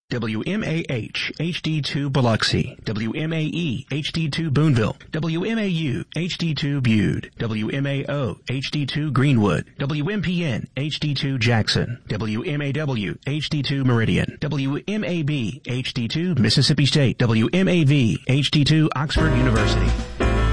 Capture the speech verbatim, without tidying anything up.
W M A H H D two Biloxi, W M A E H D two Boonville, W M A U H D two Bude, W M A O H D two Greenwood, W M P N H D two Jackson, W M A W H D two Meridian, W M A B H D two Mississippi State, W M A V H D two Oxford University.